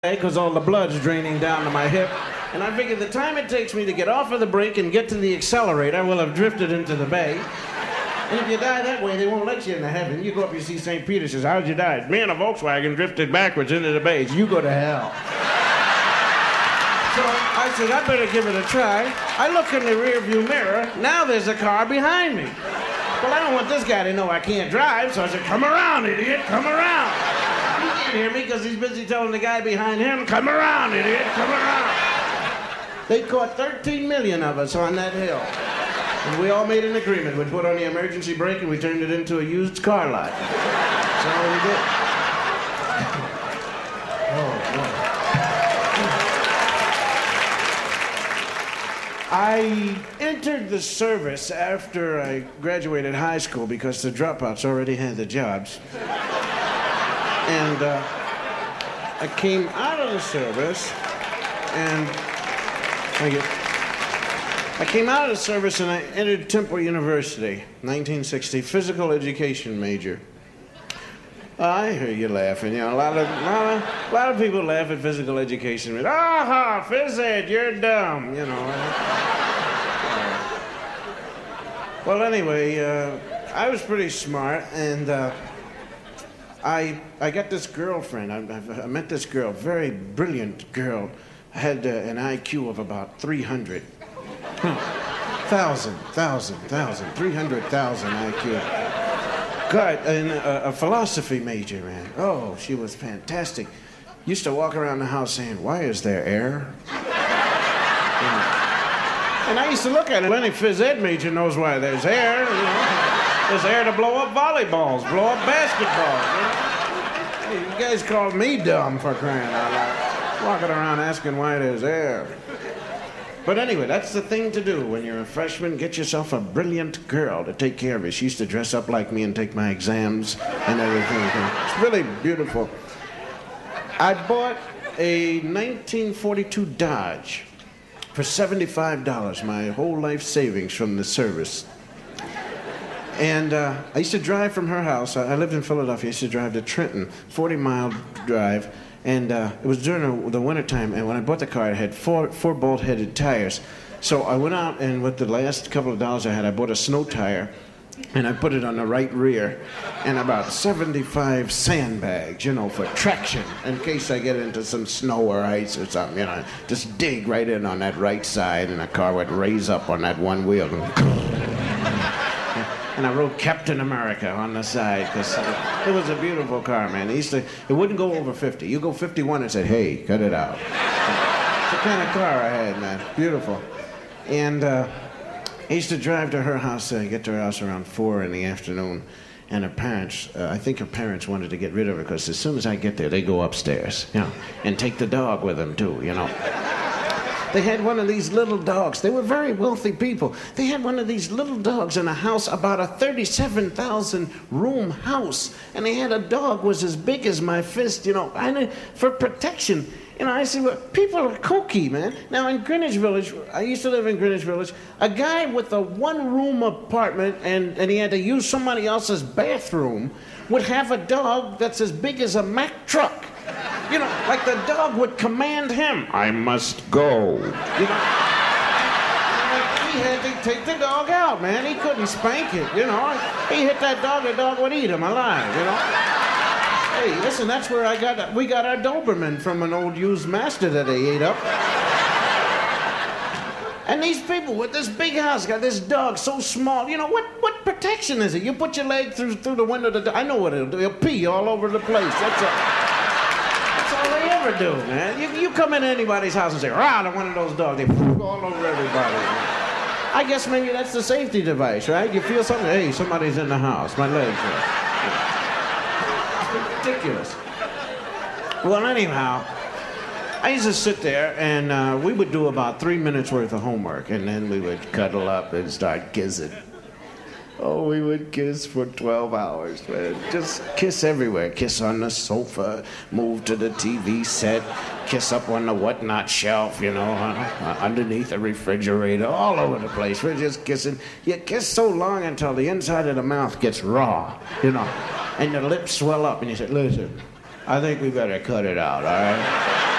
because all the blood's draining down to my hip. And I figured the time it takes me to get off of the brake and get to the accelerator, I will have drifted into the bay. And if you die that way, they won't let you into heaven. You go up, you see St. Peter, says, how'd you die? Me and a Volkswagen drifted backwards into the bay. You go to hell. So I said, I better give it a try. I look in the rearview mirror. Now there's a car behind me. Well, I don't want this guy to know I can't drive, so I said, come around, idiot, come around. He can't hear me because he's busy telling the guy behind him, come around, idiot, come around. They caught 13 million of us on that hill. And we all made an agreement. We put on the emergency brake and we turned it into a used car lot. That's all we did. Oh, boy. I entered the service after I graduated high school because the dropouts already had the jobs. And I came out of the service and I came out of the service and I entered Temple University, 1960, physical education major. I hear you laughing. You know, a lot of people laugh at physical education. Aha, phys ed, you're dumb. You know. Well, anyway, I was pretty smart, and I got this girlfriend. I met this girl, very brilliant girl. Had an IQ of about 300. 300,000 IQ. God, and a philosophy major, man. Oh, she was fantastic. Used to walk around the house saying, why is there air? And I used to look at it. Any phys ed major knows why there's air. You know? There's air to blow up volleyballs, blow up basketballs. You know? Hey, you guys called me dumb for crying out loud. Walking around asking why there's air. But anyway, that's the thing to do when you're a freshman. Get yourself a brilliant girl to take care of you. She used to dress up like me and take my exams and everything. It's really beautiful. I bought a 1942 Dodge for $75, my whole life savings from the service. And I used to drive from her house. I lived in Philadelphia. I used to drive to Trenton, 40-mile drive. And it was during the wintertime, and when I bought the car, it had four bolt-headed tires. So I went out, and with the last couple of dollars I had, I bought a snow tire, and I put it on the right rear, and about 75 sandbags, you know, for traction, in case I get into some snow or ice or something, you know. Just dig right in on that right side, and the car would raise up on that one wheel. And I wrote Captain America on the side because it was a beautiful car, man. It wouldn't go over 50. You go 51 and said, hey, cut it out. It's the kind of car I had, man. Beautiful. And I used to drive to her house, get to her house around 4 in the afternoon. And her parents, I think her parents wanted to get rid of her because as soon as I get there, they go upstairs, you know, and take the dog with them, too, you know. They had one of these little dogs. They were very wealthy people. They had one of these little dogs in a house, about a 37,000-room house. And they had a dog was as big as my fist, you know, for protection. You know, I said, well, people are kooky, man. Now, in Greenwich Village, I used to live in Greenwich Village, a guy with a one-room apartment and he had to use somebody else's bathroom would have a dog that's as big as a Mack truck. You know, like the dog would command him, I must go. You know? He had to take the dog out, man. He couldn't spank it, you know. He hit that dog, the dog would eat him alive, you know. Hey, listen, that's where we got our Doberman from an old used master that they ate up. And these people with this big house got this dog so small. You know, what protection is it? You put your leg through the window of the dog. I know what it'll do. It'll pee all over the place. That's all they ever do, man. You come into anybody's house and say, rah, to one of those dogs. They poop all over everybody. I guess maybe that's the safety device, right? You feel something, hey, somebody's in the house. My legs are ridiculous. Well, anyhow, I used to sit there, and we would do about 3 minutes worth of homework, and then we would cuddle up and start kissing. Oh, we would kiss for 12 hours, man. Just kiss everywhere. Kiss on the sofa, move to the TV set, kiss up on the whatnot shelf, you know, underneath the refrigerator, all over the place. We're just kissing. You kiss so long until the inside of the mouth gets raw, you know, and the lips swell up, and you say, listen, I think we better cut it out, all right?